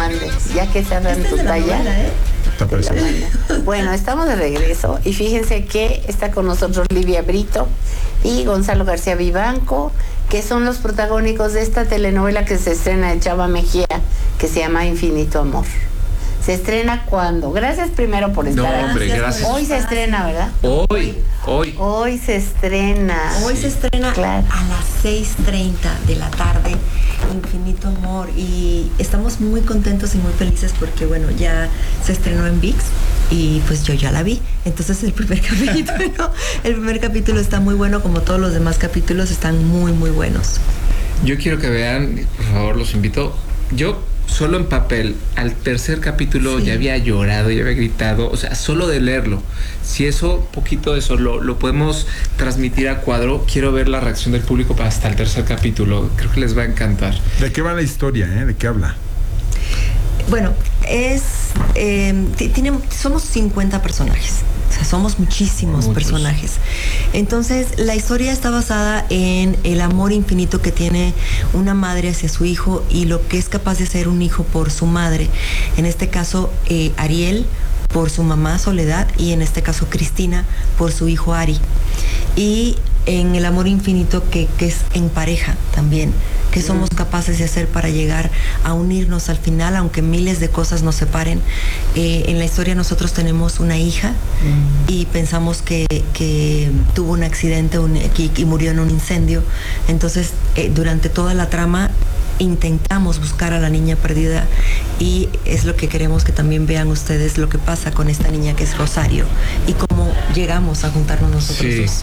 mande. Ya que se hagan tu talla. Está precioso. Bueno, estamos de regreso y fíjense que está con nosotros Livia Brito y Gonzalo García Vivanco, que son los protagónicos de esta telenovela que se estrena de Chava Mejía, que se llama Infinito Amor. ¿Se estrena cuándo? Gracias primero por estar aquí. Hombre, gracias. Hoy se estrena, ¿verdad? Hoy se estrena. Hoy se estrena claro. a las 6:30 de la tarde, Infinito Amor. Y estamos muy contentos y muy felices porque, bueno, ya se estrenó en ViX y pues yo ya la vi. Entonces el primer capítulo está muy bueno, como todos los demás capítulos están muy, muy buenos. Yo quiero que vean, por favor, los invito. Yo solo en papel, al tercer capítulo ya había llorado, ya había gritado, o sea, solo de leerlo. Si eso, poquito de eso, lo podemos transmitir a cuadro, quiero ver la reacción del público hasta el tercer capítulo. Creo que les va a encantar. ¿De qué va la historia? ¿De qué habla? Bueno, somos 50 personajes. O sea, somos muchísimos personajes. Entonces, la historia está basada en el amor infinito que tiene una madre hacia su hijo y lo que es capaz de hacer un hijo por su madre. En este caso, Ariel por su mamá Soledad y en este caso Cristina por su hijo Ari. Y en el amor infinito que es en pareja también, que somos capaces de hacer para llegar a unirnos al final, aunque miles de cosas nos separen. En la historia nosotros tenemos una hija y pensamos que tuvo un accidente y murió en un incendio. Entonces, durante toda la trama intentamos buscar a la niña perdida y es lo que queremos que también vean ustedes lo que pasa con esta niña que es Rosario y cómo llegamos a juntarnos nosotros dos.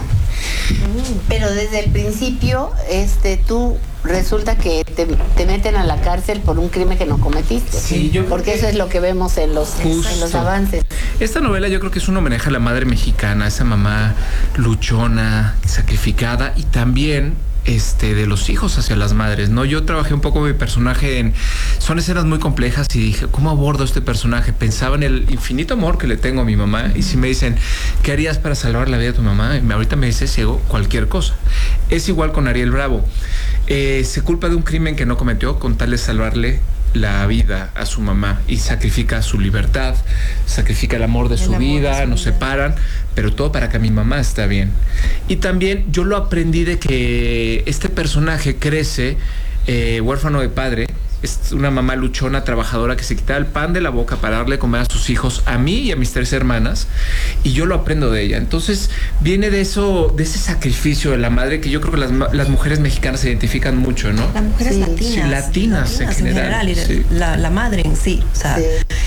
Pero desde el principio, tú resulta que te meten a la cárcel por un crimen que no cometiste. Sí, porque eso es lo que vemos en los avances. Esta novela yo creo que es un homenaje a la madre mexicana, a esa mamá luchona, sacrificada y también de los hijos hacia las madres, ¿no? Yo trabajé un poco mi personaje son escenas muy complejas y dije, ¿cómo abordo este personaje? Pensaba en el infinito amor que le tengo a mi mamá y si me dicen, ¿qué harías para salvar la vida de tu mamá? Y ahorita me dice, ciego, cualquier cosa. Es igual con Ariel Bravo. Se culpa de un crimen que no cometió con tal de salvarle la vida a su mamá y sacrifica su libertad, sacrifica el amor de su vida, nos separan, pero todo para que mi mamá esté bien. Y también yo lo aprendí de que este personaje crece huérfano de padre. Es una mamá luchona, trabajadora, que se quitaba el pan de la boca para darle comer a sus hijos, a mí y a mis 3 hermanas, y yo lo aprendo de ella. Entonces viene de eso, de ese sacrificio de la madre, que yo creo que las mujeres mexicanas se identifican mucho, ¿no? Las mujeres latinas en general. Sí. La madre en sí, o sea,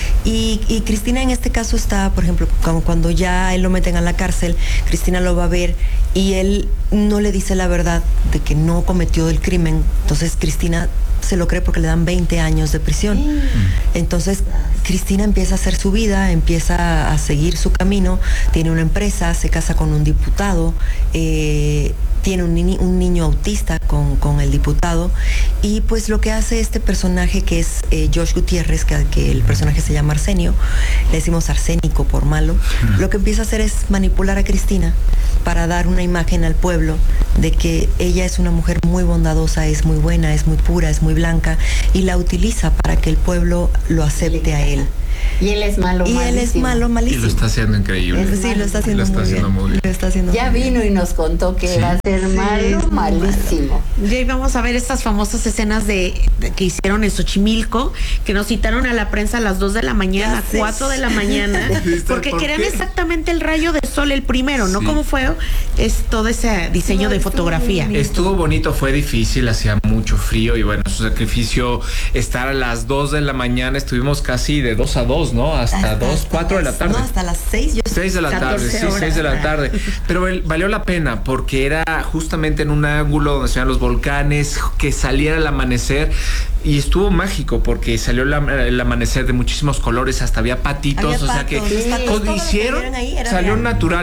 y Cristina en este caso está, por ejemplo, como cuando ya él lo meten a la cárcel, Cristina lo va a ver y él no le dice la verdad de que no cometió el crimen. Entonces Cristina se lo cree porque le dan 20 años de prisión. Entonces Cristina empieza a hacer su vida, empieza a seguir su camino, tiene una empresa, se casa con un diputado, tiene un niño autista con el diputado, y pues lo que hace este personaje que es Josh Gutiérrez, que el personaje se llama Arsenio, le decimos arsénico por malo, lo que empieza a hacer es manipular a Cristina para dar una imagen al pueblo de que ella es una mujer muy bondadosa, es muy buena, es muy pura, es muy blanca, y la utiliza para que el pueblo lo acepte a él. Y él es malo, malísimo. Y él es malo, malísimo. Y lo está haciendo increíble. Sí, lo está haciendo muy bien. Lo está haciendo ya muy vino bien. Y nos contó que va a ser malo, malísimo. Ya íbamos a ver estas famosas escenas de que hicieron en Xochimilco, que nos citaron a la prensa a las 2 de la mañana, 4 de la mañana, porque querían exactamente el rayo de sol, el primero, ¿no? ¿Cómo fue? Es todo ese diseño de fotografía. Estuvo bonito, fue difícil, hacía mucho frío y bueno, su sacrificio, estar a las 2 de la mañana, estuvimos casi de 2 a 2, ¿no? Hasta 4 de la tarde. No, hasta las 6. 6 de la tarde, sí, 6 de la tarde. Pero valió la pena porque era justamente en un ángulo donde se veían los volcanes, que saliera el amanecer. Y estuvo mágico porque salió el amanecer de muchísimos colores, hasta había patitos, o sea que hicieron, salió natural.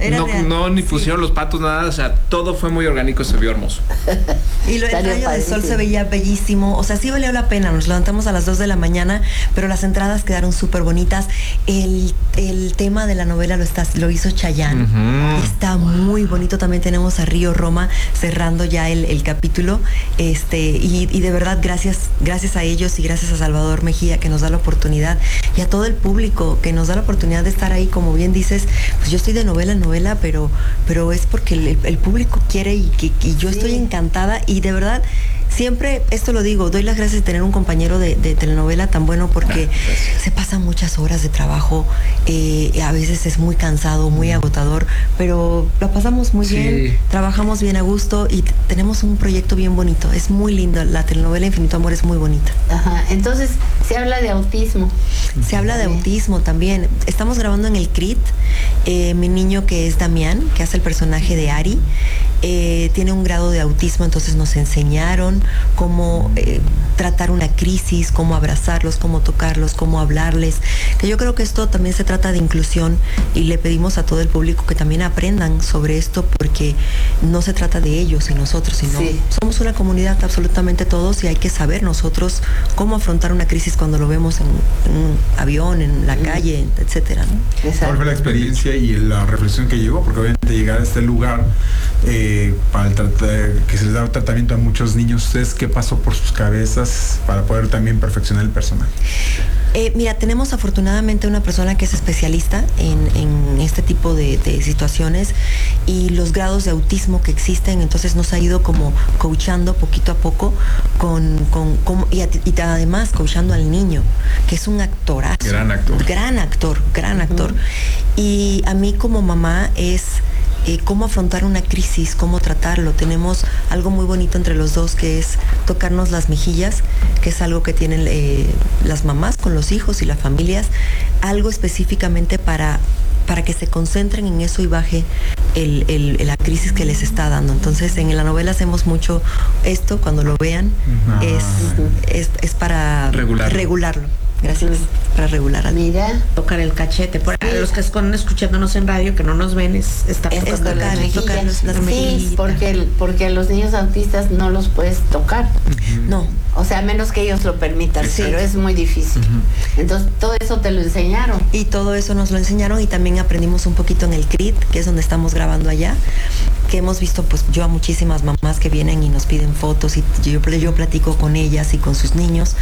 Era real. No, ni pusieron los patos, nada. O sea, todo fue muy orgánico, se vio hermoso. Y el rayo del sol se veía bellísimo. O sea, sí valió la pena. Nos levantamos a las 2 de la mañana, pero las entradas quedaron súper bonitas. El tema de la novela lo hizo Chayanne. Está muy bonito. También tenemos a Río Roma cerrando ya el capítulo. Y de verdad, gracias a ellos y gracias a Salvador Mejía, que nos da la oportunidad, y a todo el público que nos da la oportunidad de estar ahí. Como bien dices, pues yo estoy de novela en novela, pero es porque el público quiere y yo estoy encantada. Y de verdad, siempre, esto lo digo, doy las gracias de tener un compañero de telenovela tan bueno, porque se pasan muchas horas de trabajo, a veces es muy cansado, muy agotador, pero lo pasamos muy bien, trabajamos bien a gusto y tenemos un proyecto bien bonito. Es muy lindo, la telenovela Infinito Amor es muy bonita. Ajá, entonces se habla de autismo. Se habla de autismo también. Estamos grabando en el CRIT. Mi niño, que es Damián, que hace el personaje de Ari, tiene un grado de autismo, entonces nos enseñaron cómo tratar una crisis, cómo abrazarlos, cómo tocarlos, cómo hablarles, que yo creo que esto también se trata de inclusión, y le pedimos a todo el público que también aprendan sobre esto, porque no se trata de ellos y nosotros, sino somos una comunidad absolutamente todos, y hay que saber nosotros cómo afrontar una crisis cuando lo vemos en un avión, en la calle, etcétera, ¿no? ¿Cuál fue la experiencia y la reflexión que llegó? Porque obviamente llegar a este lugar para que se les da tratamiento a muchos niños, ¿ustedes qué pasó por sus cabezas para poder también perfeccionar el personaje? Mira, tenemos afortunadamente una persona que es especialista en este tipo de situaciones y los grados de autismo que existen, entonces nos ha ido como coachando poquito a poco y además coachando al niño, que es un actorazo. Gran actor. Y a mí como mamá es cómo afrontar una crisis, cómo tratarlo. Tenemos algo muy bonito entre los dos, que es tocarnos las mejillas, que es algo que tienen las mamás con los hijos y las familias, algo específicamente para que se concentren en eso y baje la crisis que les está dando. Entonces, en la novela hacemos mucho esto. Cuando lo vean, es para regularlo. Gracias. Para regular. Mira, tocar el cachete. Por los que están escuchándonos en radio, que no nos ven, tocar las mejillas. Sí, porque a los niños autistas no los puedes tocar. No. O sea, a menos que ellos lo permitan, pero es muy difícil. Entonces, todo eso te lo enseñaron. Y todo eso nos lo enseñaron, y también aprendimos un poquito en el CRIT, que es donde estamos grabando allá, que hemos visto, pues yo a muchísimas mamás que vienen y nos piden fotos, y yo platico con ellas y con sus niños,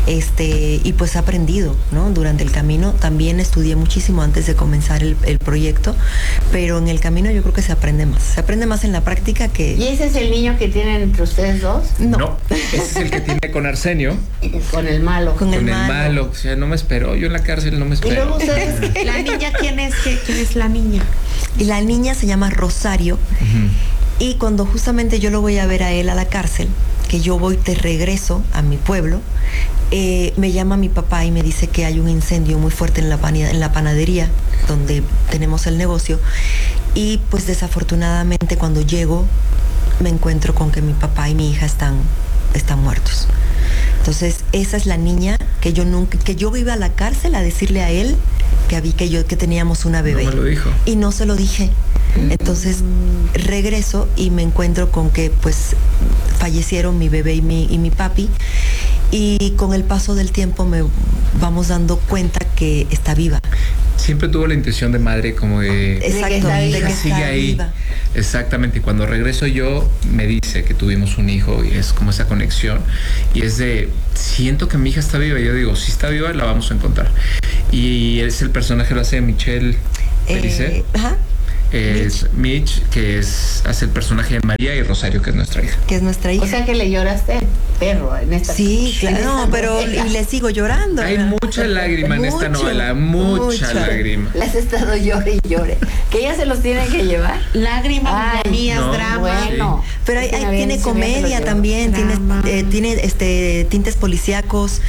y pues he aprendido, ¿no? Durante el camino. También estudié muchísimo antes de comenzar el proyecto, pero en el camino yo creo que se aprende más en la práctica que... ¿Y ese es el niño que tienen entre ustedes dos? No, ese es el que tiene con Arsenio. Con el malo. Con el malo. O sea, no me esperó, yo en la cárcel no me esperó. ¿Y luego ustedes? ¿La niña quién es? ¿Quién es la niña? Y la niña se llama Rosario. Y cuando justamente yo lo voy a ver a él a la cárcel, que yo voy de regreso a mi pueblo, me llama mi papá y me dice que hay un incendio muy fuerte en la panadería donde tenemos el negocio, y pues desafortunadamente cuando llego me encuentro con que mi papá y mi hija están muertos. Entonces esa es la niña que yo iba a la cárcel a decirle a él que teníamos una bebé. No me lo dijo. Y no se lo dije. Entonces regreso y me encuentro con que pues fallecieron mi bebé y mi papi, y con el paso del tiempo me vamos dando cuenta que está viva. Siempre tuvo la intención de madre, como de... Exacto, de que sigue ahí. Viva. Exactamente. Y cuando regreso yo, me dice que tuvimos un hijo, y es como esa conexión. Y es de, siento que mi hija está viva. Y yo digo, si está viva, la vamos a encontrar. Y es el personaje, lo hace Michelle Pellicer. Es Mitch, que hace el personaje de María, y Rosario, que es nuestra hija. O sea que le lloraste perro en esta. Sí, claro, pero y le sigo llorando. Hay mucha lágrima en esta novela, mucha lágrima. Le has estado llore y llore. Que ella se los tiene que llevar. Lágrimas, mías, drama. Bueno, pero tiene comedia también, tiene tintes policíacos,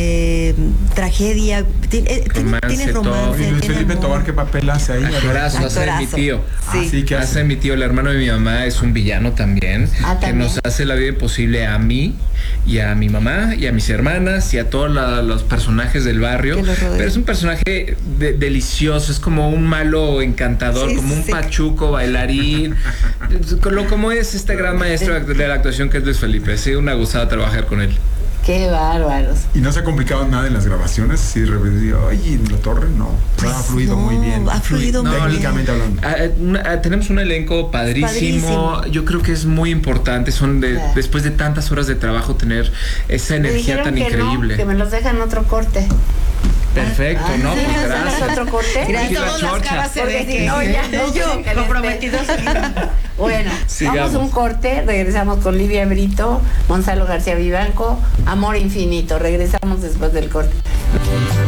tragedia, tiene romance. Luis Felipe Tobar, ¿qué papel hace ahí? Actorazo, hace mi tío. Sí. ¿qué Hace mi tío, el hermano de mi mamá, es un villano también, que ¿también? nos hace la vida imposible a mí y a mi mamá y a mis hermanas y a todos los personajes del barrio. Pero es un personaje delicioso, es como un malo encantador, como un pachuco, bailarín, como es este gran maestro de la actuación que es Luis Felipe. Sí, una gozada trabajar con él. Qué bárbaros. ¿Y no se ha complicado nada en las grabaciones? Si repetido, oye, en La Torre, no. Pues ha fluido no, muy bien. ha fluido muy técnicamente hablando. Tenemos un elenco padrísimo. Yo creo que es muy importante. Después de tantas horas de trabajo, tener esa energía tan increíble. Que me los dejan otro corte. Perfecto, ¿no? ¿Sí? Pues gracias. ¿Otro corte? Gracias. Todas las caras se ven que no, ya no yo comprometidos. Bueno, sigamos. Vamos a un corte, regresamos con Livia Brito, Gonzalo García Vivanco, Amor Infinito. Regresamos después del corte.